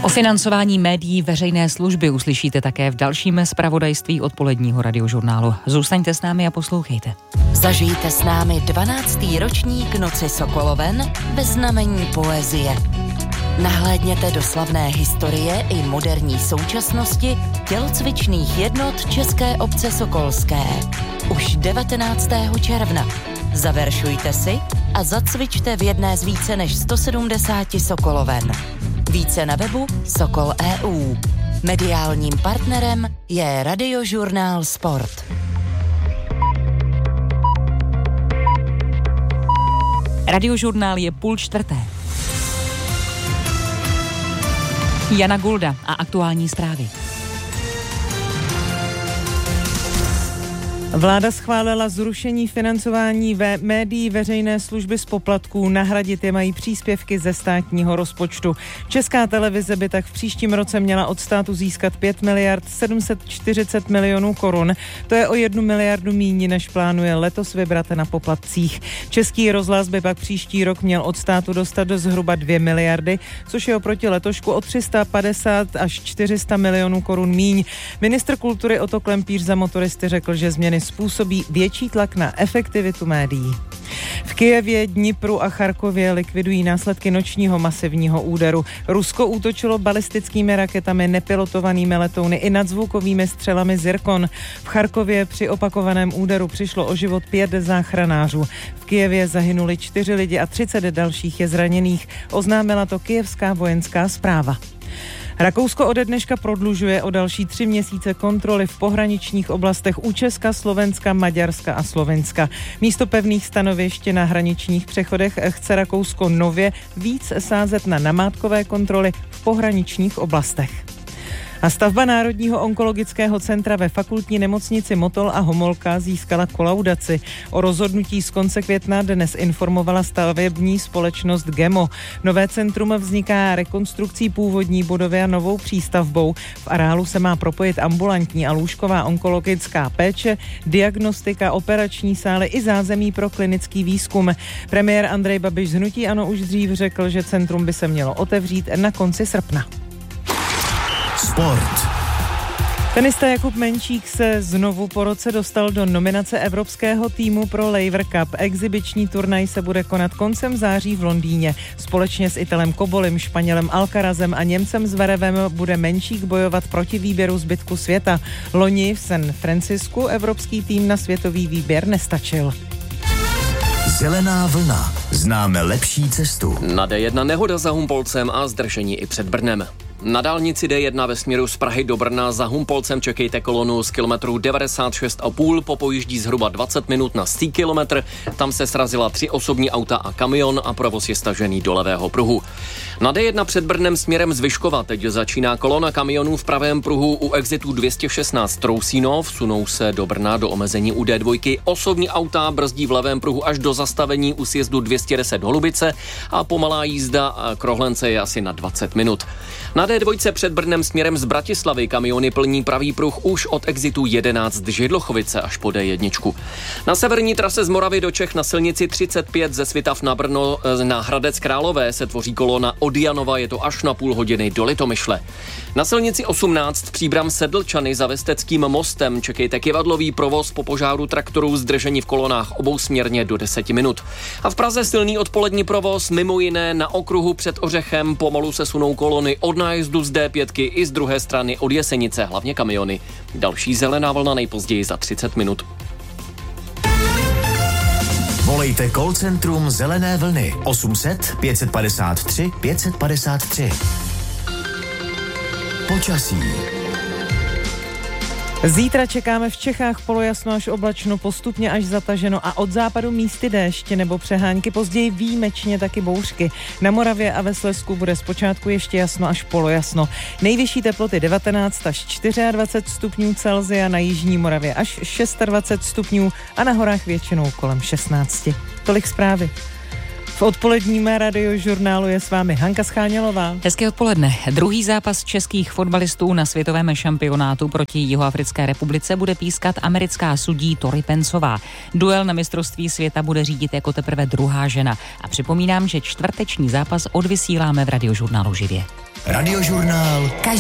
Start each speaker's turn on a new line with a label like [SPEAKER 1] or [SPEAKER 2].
[SPEAKER 1] O financování médií veřejné služby uslyšíte také v dalším zpravodajství odpoledního radiožurnálu. Zůstaňte s námi a poslouchejte.
[SPEAKER 2] Zažijte s námi 12. ročník Noci Sokoloven ve znamení poezie. Nahlédněte do slavné historie i moderní současnosti tělocvičných jednot České obce sokolské. Už 19. června. Zaveršujte si a zacvičte v jedné z více než 170 Sokoloven. Více na webu Sokol.eu. Mediálním partnerem je Radiožurnál Sport.
[SPEAKER 1] Radiožurnál je 3:30. Jana Gulda a aktuální zprávy.
[SPEAKER 3] Vláda schválila zrušení financování médií veřejné služby z poplatků. Nahradit je mají příspěvky ze státního rozpočtu. Česká televize by tak v příštím roce měla od státu získat 5 miliard 740 milionů korun. To je o 1 miliardu míň, než plánuje letos vybrat na poplatcích. Český rozhlas by pak příští rok měl od státu dostat do zhruba 2 miliardy, což je oproti letošku o 350 až 400 milionů korun míň. Ministr kultury Otto Klempíř za Motoristy řekl, že změny způsobí větší tlak na efektivitu médií. V Kyjevě, Dnipru a Charkově likvidují následky nočního masivního úderu. Rusko útočilo balistickými raketami, nepilotovanými letouny i nadzvukovými střelami Zirkon. V Charkově při opakovaném úderu přišlo o život 5 záchranářů. V Kyjevě zahynuli 4 lidi a 30 dalších je zraněných. Oznámila to kyjevská vojenská správa. Rakousko ode dneška prodlužuje o další 3 měsíce kontroly v pohraničních oblastech u Česka, Slovenska, Maďarska a Slovenska. Místo pevných stanovišť na hraničních přechodech chce Rakousko nově víc sázet na namátkové kontroly v pohraničních oblastech. A stavba Národního onkologického centra ve fakultní nemocnici Motol a Homolka získala kolaudaci. O rozhodnutí z konce května dnes informovala stavební společnost GEMO. Nové centrum vzniká rekonstrukcí původní budovy a novou přístavbou. V areálu se má propojit ambulantní a lůžková onkologická péče, diagnostika, operační sály i zázemí pro klinický výzkum. Premiér Andrej Babiš z hnutí ANO už dřív řekl, že centrum by se mělo otevřít na konci srpna.
[SPEAKER 4] Sport.
[SPEAKER 3] Tenista Jakub Menčík se znovu po roce dostal do nominace evropského týmu pro Laver Cup. Exibiční turnaj se bude konat koncem září v Londýně. Společně s Italem Kobolim, Španělem Alcarazem a Němcem Zverevem bude Menčík bojovat proti výběru zbytku světa. Loni v San Francisku evropský tým na světový výběr nestačil.
[SPEAKER 4] Zelená vlna. Známe lepší cestu.
[SPEAKER 5] Na D1 nehoda za Humpolcem a zdržení i před Brnem. Na dálnici D1 ve směru z Prahy do Brna za Humpolcem čekejte kolonu z kilometru 96,5, po pojíždí zhruba 20 minut na 100 kilometr. Tam se srazila 3 osobní auta a kamion a provoz je stažený do levého pruhu. Na D1 před Brnem směrem z Vyškova teď začíná kolona kamionů v pravém pruhu u exitu 216 Trousínov, sunou se do Brna do omezení u D2. Osobní auta brzdí v levém pruhu až do zastavení u sjezdu 210 Holubice a pomalá jízda k Rohlence je asi na 20 minut. Na D2 před Brnem směrem z Bratislavy kamiony plní pravý pruh už od exitu 11 Židlochovice až po D1. Na severní trase z Moravy do Čech na silnici 35 ze Svitav na Brno na Hradec Králové se tvoří kolona od Janova, je to až na půl hodiny do Litomyšle. Na silnici 18 Příbram Sedlčany za Vesteckým mostem čekejte kivadlový provoz po požáru traktorů, zdržení v kolonách obousměrně do 10 minut. A v Praze silný odpolední provoz, mimo jiné na okruhu před Ořechem pomalu se sunou kolony od nájezdu z D5 i z druhé strany od Jesenice, hlavně kamiony. Další zelená vlna nejpozději za 30 minut.
[SPEAKER 4] Volejte call centrum Zelené vlny 800 553 553. Počasí.
[SPEAKER 3] Zítra čekáme v Čechách polojasno až oblačno, postupně až zataženo a od západu místy déšť nebo přehánky, později výjimečně taky bouřky. Na Moravě a ve Slezsku bude zpočátku ještě jasno až polojasno. Nejvyšší teploty 19 až 24 stupňů Celsia, na jižní Moravě až 26 stupňů a na horách většinou kolem 16. Tolik zprávy. V odpoledním radiožurnálu je s vámi Hanka Schánělová.
[SPEAKER 1] Hezké odpoledne. Druhý zápas českých fotbalistů na světovém šampionátu proti Jihoafrické republice bude pískat americká sudí Tori Pensová. Duel na mistrovství světa bude řídit jako teprve druhá žena. A připomínám, že čtvrteční zápas odvysíláme v radiožurnálu živě.
[SPEAKER 4] Radiožurnál.